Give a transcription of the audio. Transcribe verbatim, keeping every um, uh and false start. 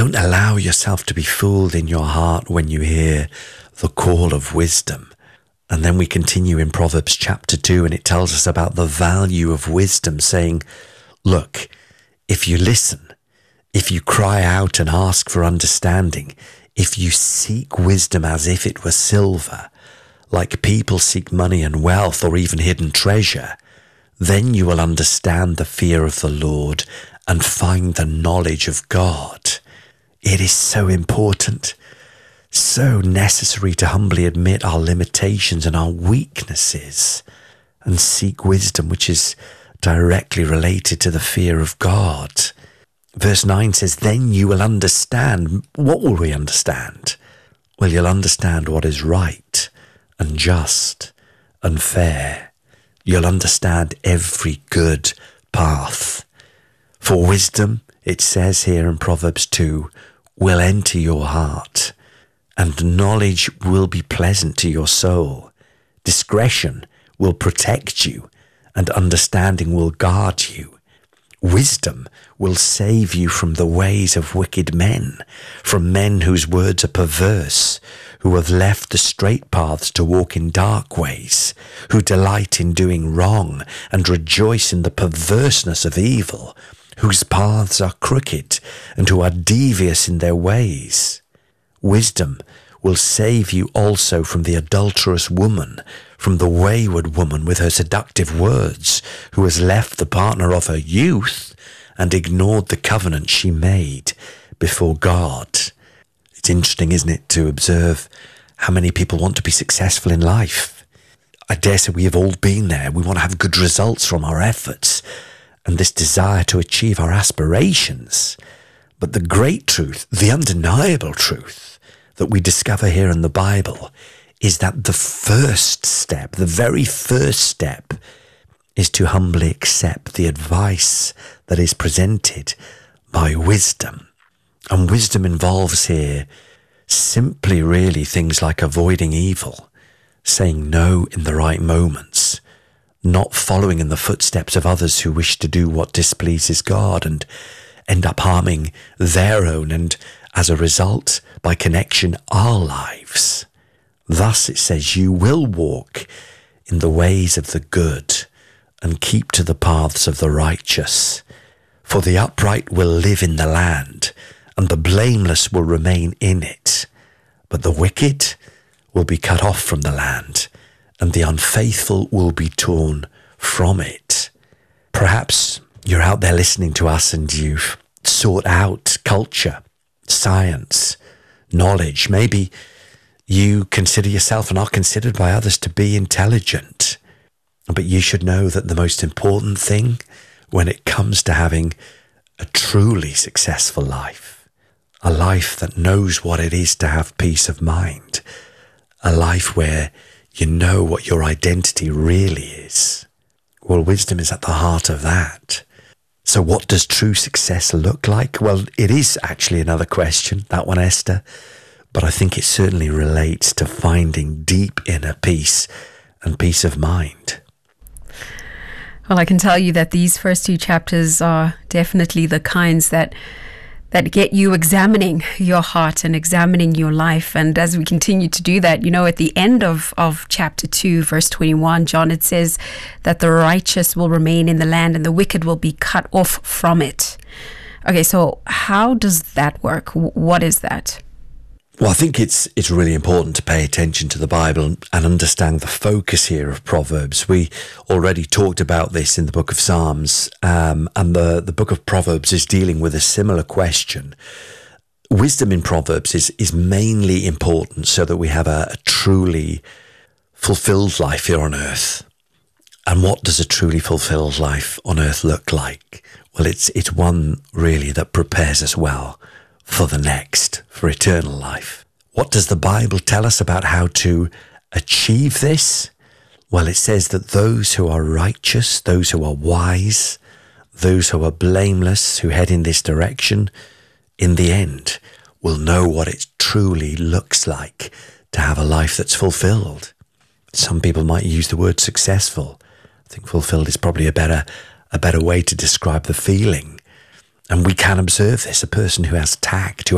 Don't allow yourself to be fooled in your heart when you hear the call of wisdom. And then we continue in Proverbs chapter two, and it tells us about the value of wisdom, saying, look, if you listen, if you cry out and ask for understanding, if you seek wisdom as if it were silver, like people seek money and wealth or even hidden treasure, then you will understand the fear of the Lord and find the knowledge of God. It is so important, so necessary to humbly admit our limitations and our weaknesses and seek wisdom, which is directly related to the fear of God. Verse nine says, then you will understand. What will we understand? Well, you'll understand what is right and just and fair. You'll understand every good path. For wisdom, it says here in Proverbs two, will enter your heart, and knowledge will be pleasant to your soul. Discretion will protect you, and understanding will guard you. Wisdom will save you from the ways of wicked men, from men whose words are perverse, who have left the straight paths to walk in dark ways, who delight in doing wrong and rejoice in the perverseness of evil, whose paths are crooked and who are devious in their ways. Wisdom will save you also from the adulterous woman, from the wayward woman with her seductive words, who has left the partner of her youth and ignored the covenant she made before God. It's interesting, isn't it, to observe how many people want to be successful in life. I dare say we have all been there. We want to have good results from our efforts and this desire to achieve our aspirations. But the great truth, the undeniable truth that we discover here in the Bible is that the first step, the very first step, is to humbly accept the advice that is presented by wisdom. And wisdom involves here simply really things like avoiding evil, saying no in the right moments, not following in the footsteps of others who wish to do what displeases God and end up harming their own and, as a result, by connection, our lives. Thus it says, you will walk in the ways of the good and keep to the paths of the righteous. For the upright will live in the land, and the blameless will remain in it. But the wicked will be cut off from the land, and the unfaithful will be torn from it. Perhaps you're out there listening to us and you've sought out culture, science, knowledge. Maybe you consider yourself and are considered by others to be intelligent. But you should know that the most important thing when it comes to having a truly successful life, a life that knows what it is to have peace of mind, a life where you know what your identity really is. Well, wisdom is at the heart of that. So what does true success look like? Well, it is actually another question, that one, Esther. But I think it certainly relates to finding deep inner peace and peace of mind. Well, I can tell you that these first two chapters are definitely the kinds that that get you examining your heart and examining your life. And as we continue to do that, you know, at the end of, of chapter two, verse twenty-one, John, it says that the righteous will remain in the land and the wicked will be cut off from it. Okay, so how does that work? What is that? Well, I think it's it's really important to pay attention to the Bible and, and understand the focus here of Proverbs. We already talked about this in the book of Psalms, um, and the, the book of Proverbs is dealing with a similar question. Wisdom in Proverbs is, is mainly important so that we have a, a truly fulfilled life here on earth. And what does a truly fulfilled life on earth look like? Well, it's it's one really that prepares us well for the next, for eternal life. What does the Bible tell us about how to achieve this? Well, it says that those who are righteous, those who are wise, those who are blameless, who head in this direction, in the end, will know what it truly looks like to have a life that's fulfilled. Some people might use the word successful. I think fulfilled is probably a better, a better way to describe the feeling. And we can observe this, a person who has tact, who